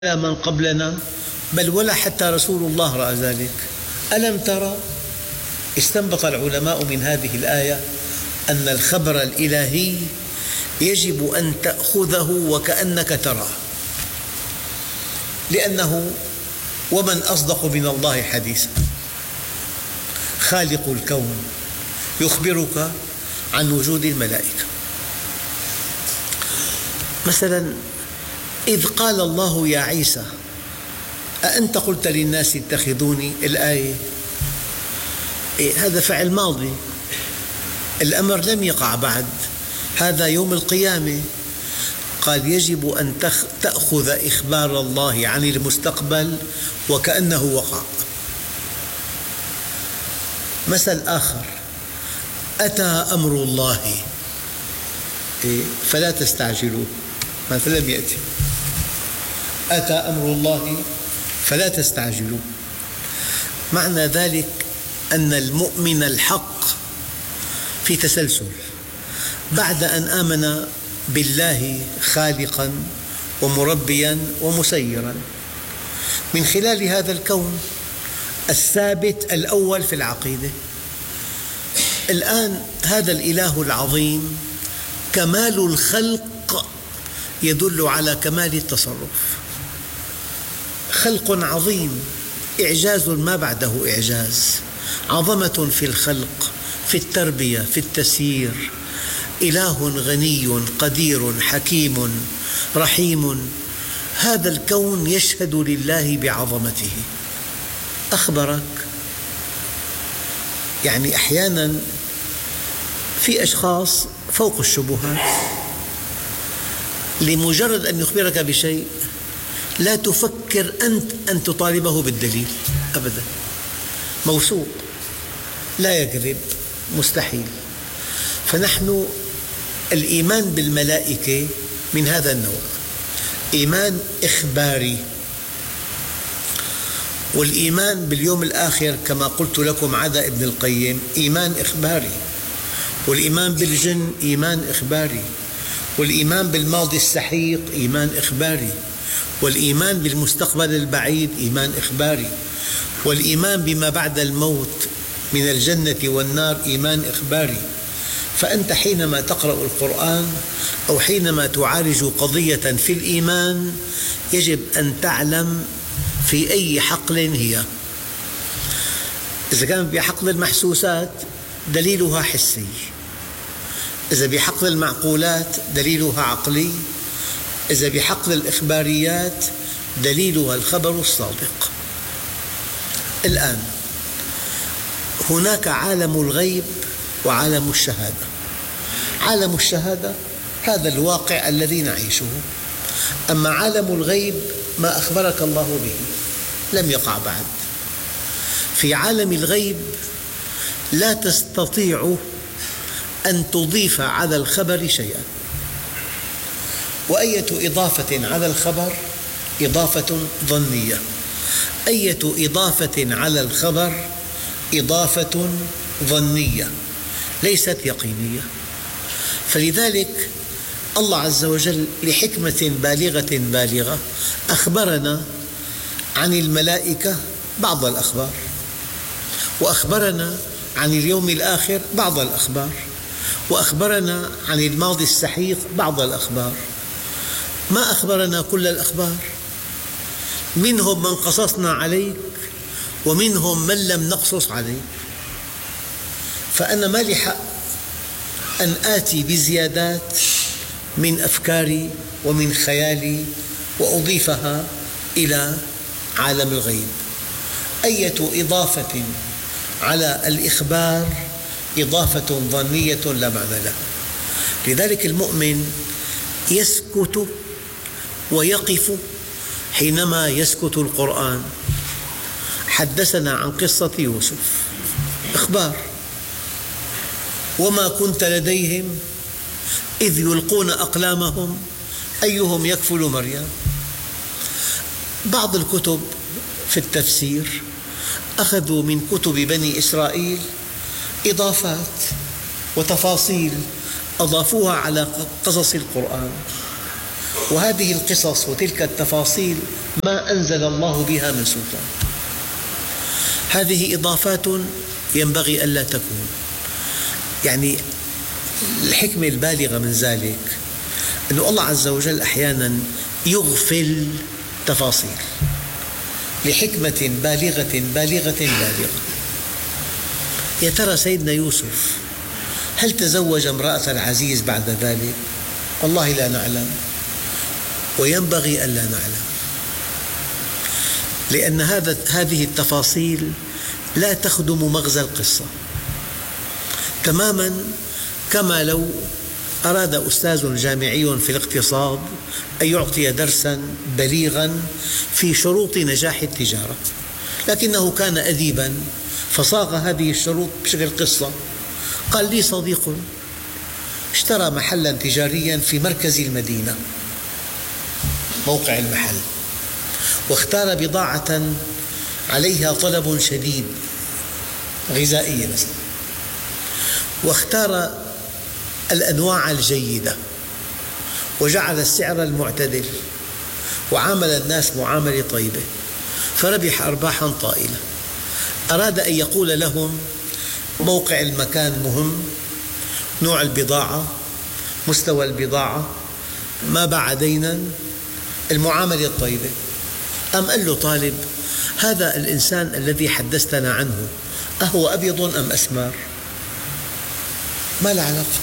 من قبلنا، بل ولا حتى رسول الله رأى ذلك. ألم ترى؟ استنبط العلماء من هذه الآية أن الخبر الإلهي يجب أن تأخذه وكأنك تراه، لأنه ومن أصدق من الله حديثا. خالق الكون يخبرك عن وجود الملائكة. مثلا إذ قال الله يا عيسى أأنت قلت للناس اتخذوني، الآية هذا فعل ماضي، الأمر لم يقع بعد، هذا يوم القيامة. قال يجب أن تأخذ إخبار الله عن المستقبل وكأنه وقع. مثل آخر، أتى أمر الله فلا تستعجلوه، مثلا لم يأتي. أتى أمر الله فلا تستعجلوه، معنى ذلك أن المؤمن الحق في تسلسل، بعد أن آمن بالله خالقا ومربيا ومسيرا من خلال هذا الكون الثابت الأول في العقيدة. الآن هذا الإله العظيم كمال الخلق يدل على كمال التصرف. خلق عظيم، إعجاز ما بعده إعجاز، عظمة في الخلق، في التربية، في التسيير. إله غني قدير حكيم رحيم. هذا الكون يشهد لله بعظمته. أخبرك، يعني أحيانا في أشخاص فوق الشبهات، لمجرد أن يخبرك بشيء لا تفكر أنت أن تطالبه بالدليل أبدا، موثوق، لا يكذب، مستحيل. فنحن الإيمان بالملائكة من هذا النوع، إيمان إخباري. والإيمان باليوم الآخر كما قلت لكم عدا ابن القيم إيمان إخباري، والإيمان بالجن إيمان إخباري، والإيمان بالماضي السحيق إيمان إخباري، والإيمان بالمستقبل البعيد إيمان إخباري، والإيمان بما بعد الموت من الجنة والنار إيمان إخباري. فأنت حينما تقرأ القرآن أو حينما تعالج قضية في الإيمان يجب أن تعلم في أي حقل هي. إذا كان بحقل المحسوسات دليلها حسي، إذا بحقل المعقولات دليلها عقلي، إذا بحقل الإخباريات دليلها الخبر الصادق. الآن هناك عالم الغيب وعالم الشهادة. عالم الشهادة هذا الواقع الذي نعيشه، أما عالم الغيب ما أخبرك الله به لم يقع بعد. في عالم الغيب لا تستطيع أن تضيف على الخبر شيئا، وأية إضافة على الخبر إضافة ظنية، أية إضافة على الخبر إضافة ظنية ليست يقينية. فلذلك الله عز وجل لحكمة بالغة أخبرنا عن الملائكة بعض الأخبار، وأخبرنا عن اليوم الآخر بعض الأخبار، وأخبرنا عن الماضي السحيق بعض الأخبار. ما أخبرنا كل الأخبار، منهم من قصصنا عليك ومنهم من لم نقصص عليك. فأنا ما لي حق أن آتي بزيادات من أفكاري ومن خيالي وأضيفها إلى عالم الغيب. أية إضافة على الإخبار إضافة ظنية لا معنى لها. لذلك المؤمن يسكت ويقف حينما يسكت القرآن. حدثنا عن قصة يوسف، إخبار، وما كنت لديهم إذ يلقون أقلامهم أيهم يكفل مريم. بعض الكتب في التفسير أخذوا من كتب بني إسرائيل إضافات وتفاصيل أضافوها على قصص القرآن، وهذه القصص وتلك التفاصيل ما أنزل الله بها من سلطان. هذه إضافات ينبغي ألا تكون. يعني الحكمة البالغة من ذلك أن الله عز وجل أحيانا يغفل تفاصيل لحكمة بالغة بالغة بالغة. يا ترى سيدنا يوسف هل تزوج امرأة العزيز بعد ذلك؟ والله لا نعلم، وينبغي ألا نعلم، لأن هذه التفاصيل لا تخدم مغزى القصة، تماما كما لو أراد أستاذ جامعي في الاقتصاد أن يعطي درسا بليغا في شروط نجاح التجارة، لكنه كان أديبا فصاغ هذه الشروط بشكل قصة. قال لي صديق اشترى محلا تجاريا في مركز المدينة، موقع المحل، واختار بضاعة عليها طلب شديد غذائية مثلا، واختار الأنواع الجيدة، وجعل السعر المعتدل، وعامل الناس معاملة طيبة، فربح أرباحا طائلة. أراد أن يقول لهم موقع المكان مهم، نوع البضاعة، مستوى البضاعة، ما باع دينا، المعاملة الطيبة. قال له طالب: هذا الإنسان الذي حدثتنا عنه أهو أبيض أم أسمر؟ ما له علاقة.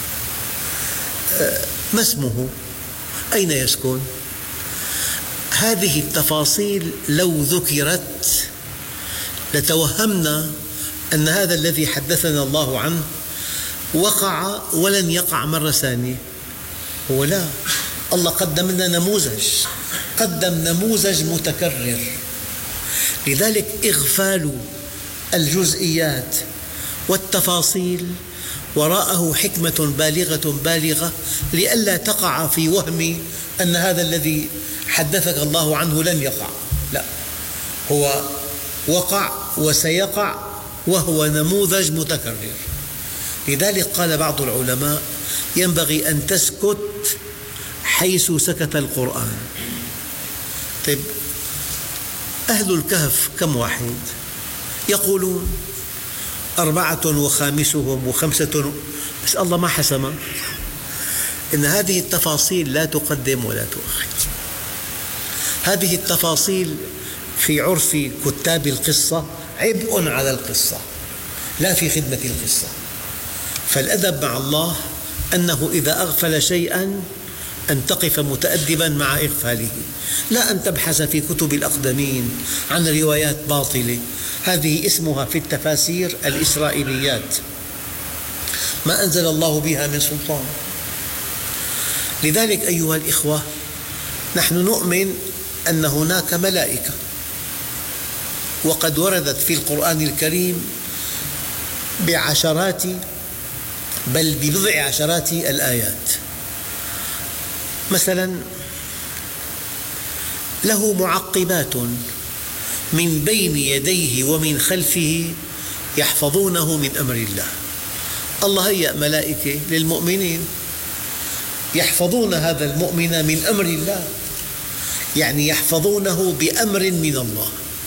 ما اسمه؟ أين يسكن؟ هذه التفاصيل لو ذكرت لتوهمنا أن هذا الذي حدثنا الله عنه وقع ولن يقع مرة ثانية. هو لا، الله قدم لنا نموذج، قدم نموذج متكرر. لذلك إغفال الجزئيات والتفاصيل وراءه حكمة بالغة بالغة لئلا تقع في وهم أن هذا الذي حدثك الله عنه لن يقع. لا، هو وقع وسيقع، وهو نموذج متكرر. لذلك قال بعض العلماء: ينبغي أن تسكت حيث سكت القرآن. طيب، أهل الكهف كم واحد؟ يقولون 4 وخامسهم و5، بس الله ما حسم. إن هذه التفاصيل لا تقدم ولا تؤخر. هذه التفاصيل في عرف كتاب القصة عبء على القصة، لا في خدمة القصة. فالأدب مع الله أنه إذا أغفل شيئا أن تقف متأدبا مع إغفاله، لا أن تبحث في كتب الأقدمين عن روايات باطلة. هذه اسمها في التفاسير الإسرائيليات، ما أنزل الله بها من سلطان. لذلك أيها الإخوة، نحن نؤمن أن هناك ملائكة، وقد وردت في القرآن الكريم بعشرات بل ببضع عشرات الآيات. مثلا: له معقبات من بين يديه ومن خلفه يحفظونه من أمر الله. الله هيأ ملائكة للمؤمنين يحفظون هذا المؤمن من أمر الله، يعني يحفظونه بأمر من الله.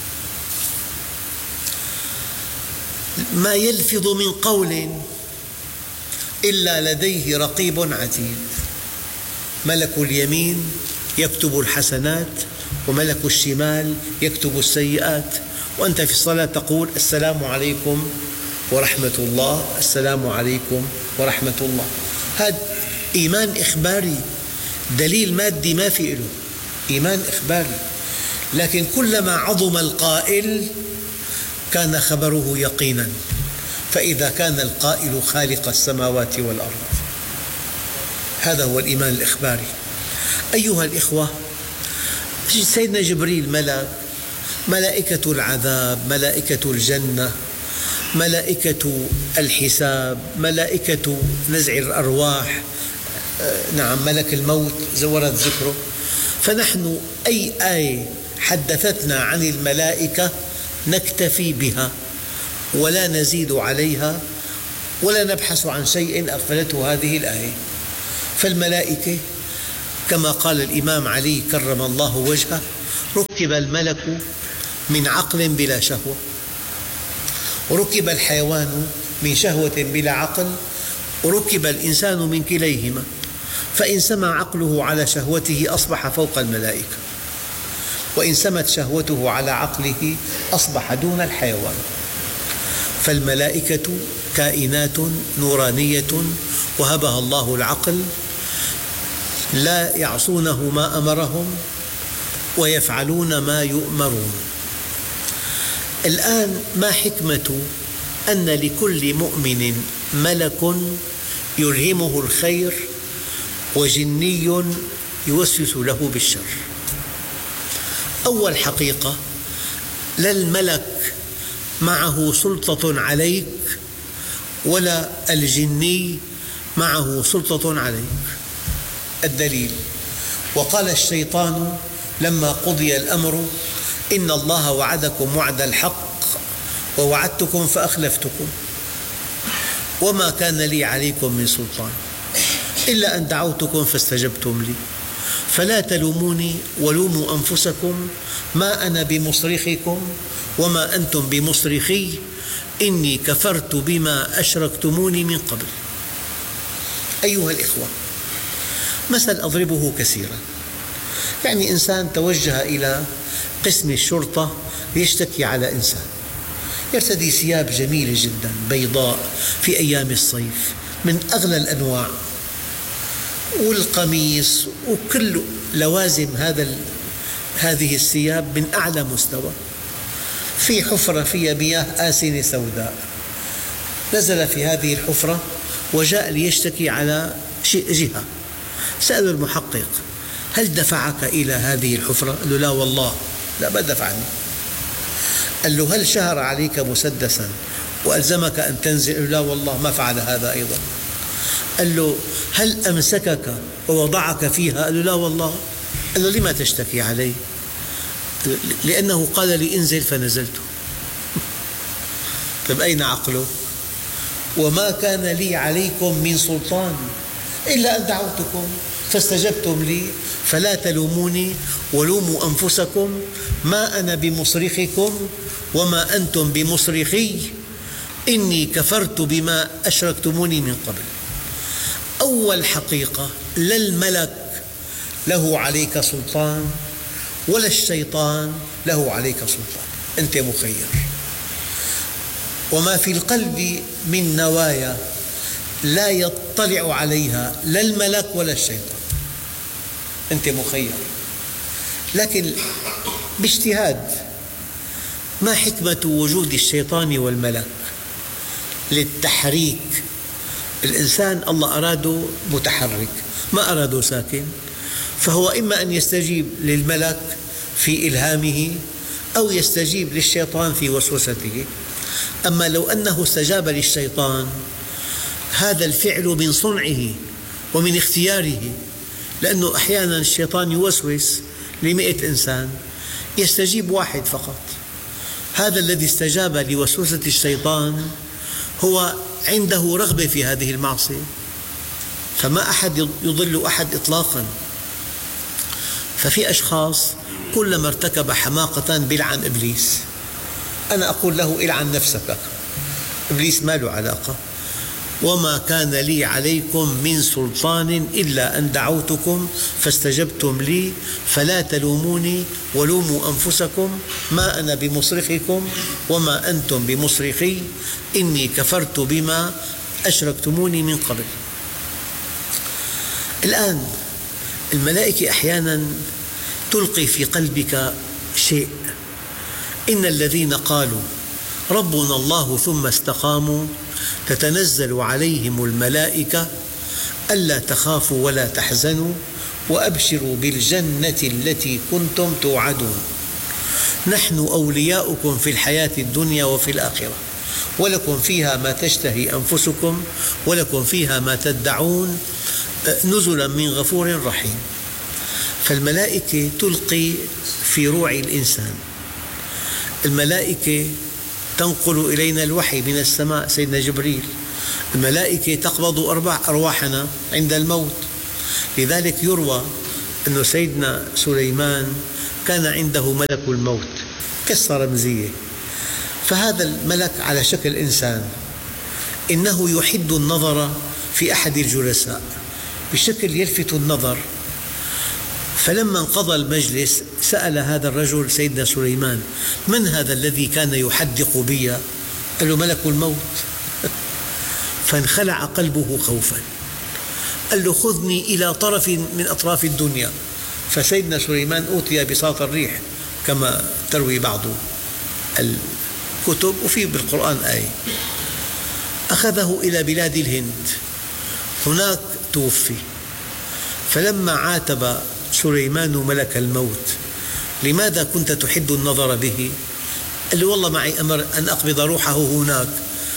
ما يلفظ من قول إلا لديه رقيب عتيد. ملك اليمين يكتب الحسنات، وملك الشمال يكتب السيئات، وأنت في الصلاة تقول: السلام عليكم ورحمة الله، السلام عليكم ورحمة الله. هذا إيمان إخباري، دليل مادي ما في له، إيمان إخباري. لكن كلما عظم القائل كان خبره يقينا، فإذا كان القائل خالق السماوات والأرض، هذا هو الإيمان الإخباري. أيها الإخوة، سيدنا جبريل ملك، ملائكة العذاب، ملائكة الجنة، ملائكة الحساب، ملائكة نزع الأرواح، نعم، ملك الموت ورد ذكره. فنحن أي آية حدثتنا عن الملائكة نكتفي بها ولا نزيد عليها ولا نبحث عن شيء أغفلته هذه الآية. فالملائكة كما قال الإمام علي كرم الله وجهه: ركب الملك من عقل بلا شهوة، وركب الحيوان من شهوة بلا عقل، وركب الإنسان من كليهما، فإن سمى عقله على شهوته أصبح فوق الملائكة، وإن سمت شهوته على عقله أصبح دون الحيوان. فالملائكة كائنات نورانية وهبها الله العقل، لا يعصونه ما أمرهم ويفعلون ما يؤمرون. الآن ما حكمة أن لكل مؤمن ملك يلهمه الخير وجني يوسوس له بالشر؟ أول حقيقة، لا الملك معه سلطة عليك ولا الجني معه سلطة عليك. الدليل: وقال الشيطان لما قضي الأمر إن الله وعدكم وعد الحق ووعدتكم فأخلفتكم وما كان لي عليكم من سلطان إلا أن دعوتكم فاستجبتم لي فلا تلوموني ولوموا أنفسكم ما أنا بمصرخكم وما أنتم بمصرخي إني كفرت بما أشركتموني من قبل. أيها الإخوة، مثل أضربه كثيرا، يعني إنسان توجه إلى قسم الشرطة ليشتكي على إنسان، يرتدي ثياب جميلة جدا بيضاء في أيام الصيف من أغلى الأنواع، والقميص وكل لوازم هذه الثياب من أعلى مستوى، في حفرة فيها مياه آسنة سوداء، نزل في هذه الحفرة وجاء ليشتكي على جهة. سأل المحقق: هل دفعك إلى هذه الحفرة؟ قال له: لا والله، لا ما دفعني. قال له: هل شهر عليك مسدسا وألزمك أن تنزل؟ قال له: لا والله ما فعل هذا أيضا. قال له: هل أمسكك ووضعك فيها؟ قال له: لا والله. قال له: لما تشتكي علي؟ لأنه قال لي انزل فنزلت. طيب أين عقله؟ وما كان لي عليكم من سلطان إلا أن دعوتكم فاستجبتم لي فلا تلوموني ولوموا أنفسكم ما أنا بمصرخكم وما أنتم بمصرخي إني كفرت بما أشركتموني من قبل. أول حقيقة، لا الملك له عليك سلطان ولا الشيطان له عليك سلطان، أنت مخير. وما في القلب من نوايا لا يطلع عليها لا الملك ولا الشيطان، أنت مخير. لكن باجتهاد، ما حكمة وجود الشيطان والملك؟ للتحريك. الإنسان الله أراده متحرك، ما أراده ساكن، فهو إما أن يستجيب للملك في إلهامه أو يستجيب للشيطان في وسوسته. أما لو أنه استجاب للشيطان، هذا الفعل من صنعه ومن اختياره، لأنه أحيانا الشيطان يوسوس ل100 إنسان يستجيب واحد فقط. هذا الذي استجاب لوسوسة الشيطان هو عنده رغبة في هذه المعصية، فما أحد يضل أحد إطلاقا. ففي أشخاص كلما ارتكب حماقة بيلعن إبليس. أنا أقول له: إلعن نفسك، إبليس ما له علاقة. وما كان لي عليكم من سلطان إلا أن دعوتكم فاستجبتم لي فلا تلوموني ولوموا أنفسكم ما أنا بمصرخكم وما أنتم بمصرخي إني كفرت بما أشركتموني من قبل. الآن الملائكة أحيانا تلقي في قلبك شيء. إن الذين قالوا ربنا الله ثم استقاموا تتنزل عليهم الملائكة ألا تخافوا ولا تحزنوا وأبشروا بالجنة التي كنتم توعدون نحن أولياؤكم في الحياة الدنيا وفي الآخرة ولكم فيها ما تشتهي أنفسكم ولكم فيها ما تدعون نزلا من غفور رحيم. فالملائكة تلقي في روع الإنسان. الملائكة تنقل إلينا الوحي من السماء، سيدنا جبريل. الملائكة تقبض أرواحنا عند الموت. لذلك يروى أن سيدنا سليمان كان عنده ملك الموت، قصة رمزية. فهذا الملك على شكل إنسان، إنه يحد النظر في أحد الجلساء بشكل يلفت النظر. فلما انقضى المجلس سأل هذا الرجل سيدنا سليمان: من هذا الذي كان يحدق بي؟ قال له: ملك الموت. فانخلع قلبه خوفا، قال له: خذني إلى طرف من أطراف الدنيا. فسيدنا سليمان أوتي بساط الريح كما تروي بعض الكتب، وفي بالقرآن آية، أخذه إلى بلاد الهند، هناك توفي. فلما عاتب سليمان ملك الموت: لماذا كنت تحد النظر به؟ قال له: والله معي أمر أن أقبض روحه هناك،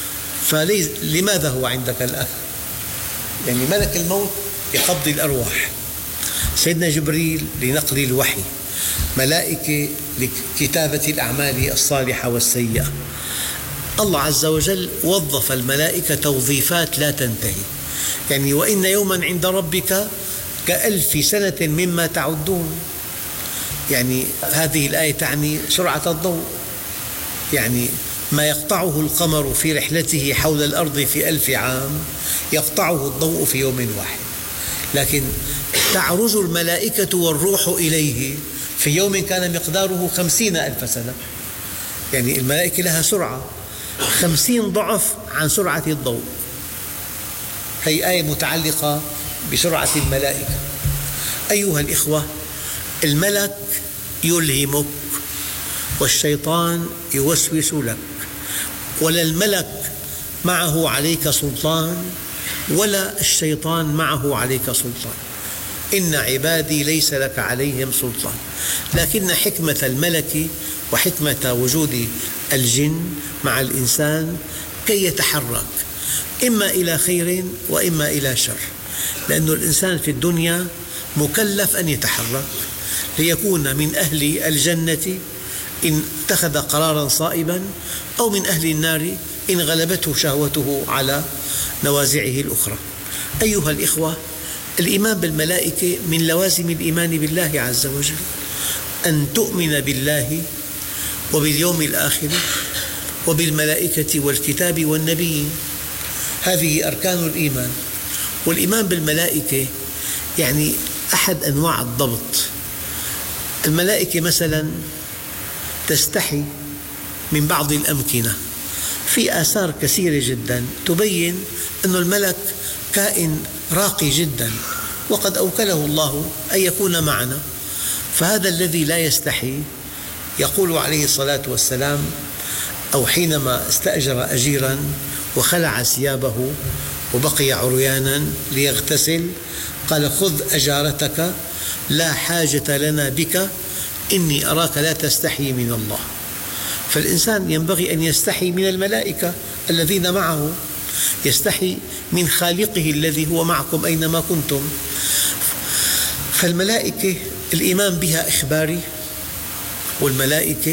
فلماذا هو عندك الآن؟ يعني ملك الموت يقبض الأرواح، سيدنا جبريل لنقل الوحي، ملائكة لكتابة الأعمال الصالحة والسيئة. الله عز وجل وظف الملائكة توظيفات لا تنتهي، يعني وإن يوما عند ربك كألف سنة مما تعدون. يعني هذه الآية تعني سرعة الضوء، يعني ما يقطعه القمر في رحلته حول الأرض في 1000 عام يقطعه الضوء في يوم واحد، لكن تعرج الملائكة والروح إليه في يوم كان مقداره 50,000 سنة. يعني الملائكة لها سرعة 50 ضعف عن سرعة الضوء. هي آية متعلقة بسرعة الملائكة. أيها الإخوة، الملك يلهمك والشيطان يوسوس لك، ولا الملك معه عليك سلطان ولا الشيطان معه عليك سلطان. إن عبادي ليس لك عليهم سلطان. لكن حكمة الملك وحكمة وجود الجن مع الإنسان كي يتحرك إما إلى خير وإما إلى شر، لأن الإنسان في الدنيا مكلف أن يتحرك ليكون من أهل الجنة إن اتخذ قراراً صائباً، أو من أهل النار إن غلبته شهوته على نوازعه الأخرى. أيها الإخوة، الإيمان بالملائكة من لوازم الإيمان بالله عز وجل، أن تؤمن بالله وباليوم الآخر وبالملائكة والكتاب والنبيين. هذه أركان الإيمان. والإيمان بالملائكة يعني أحد أنواع الضبط. الملائكة مثلاً تستحي من بعض الأمكنة، في آثار كثيرة جداً تبين أن الملك كائن راقي جداً، وقد أوكله الله أن يكون معنا. فهذا الذي لا يستحي يقول عليه الصلاة والسلام، أو حينما استأجر أجيراً وخلع ثيابه وبقي عرياناً ليغتسل، قال: خذ أجارتك، لا حاجة لنا بك، إني أراك لا تستحي من الله. فالإنسان ينبغي أن يستحي من الملائكة الذين معه، يستحي من خالقه الذي هو معكم أينما كنتم. فالملائكة الإيمان بها إخباري، والملائكة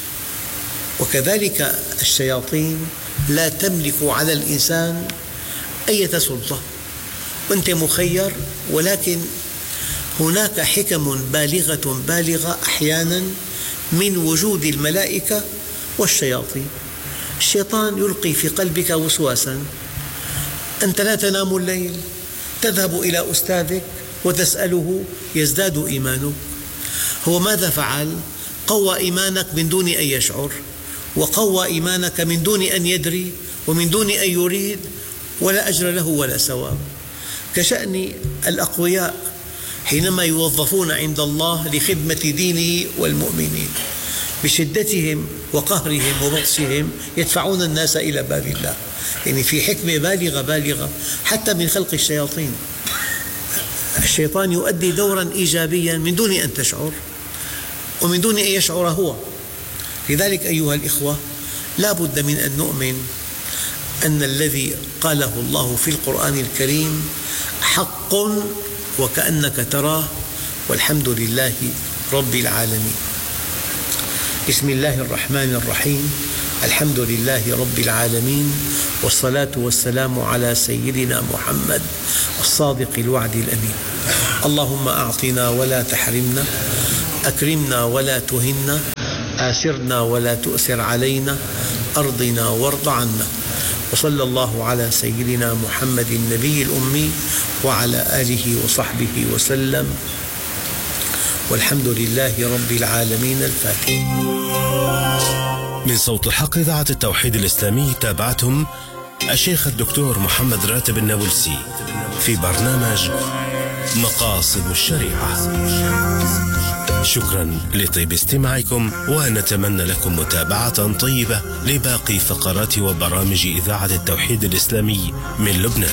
وكذلك الشياطين لا تملك على الإنسان أي سلطة، وأنت مخير. ولكن هناك حكم بالغة أحيانا من وجود الملائكة والشياطين. الشيطان يلقي في قلبك وسواسا، أنت لا تنام الليل، تذهب إلى أستاذك وتسأله يزداد إيمانك. هو ماذا فعل؟ قوى إيمانك من دون أن يشعر، وقوى إيمانك من دون أن يدري ومن دون أن يريد، ولا أجر له ولا ثواب. كشأن الأقوياء حينما يوظفون عند الله لخدمة دينه والمؤمنين، بشدتهم وقهرهم وبطشهم يدفعون الناس إلى باب الله. يعني في حكمة بالغة حتى من خلق الشياطين. الشيطان يؤدي دوراً إيجابياً من دون أن تشعر ومن دون أن يشعر هو. لذلك أيها الإخوة، لا بد من أن نؤمن أن الذي قاله الله في القرآن الكريم حق وكأنك تراه، والحمد لله رب العالمين. بسم الله الرحمن الرحيم. الحمد لله رب العالمين، والصلاة والسلام على سيدنا محمد الصادق الوعد الأمين. اللهم أعطنا ولا تحرمنا، أكرمنا ولا تهنا، آثرنا ولا تؤثر علينا، أرضنا وارض عنا. وصلى الله على سيدنا محمد النبي الأمي وعلى آله وصحبه وسلم، والحمد لله رب العالمين. الفاتحة. من صوت الحق إذاعة التوحيد الإسلامي تابعتم الشيخ الدكتور محمد راتب النابلسي في برنامج مقاصد الشريعة. شكرا لطيب استماعكم، ونتمنى لكم متابعة طيبة لباقي فقرات وبرامج إذاعة التوحيد الإسلامي من لبنان.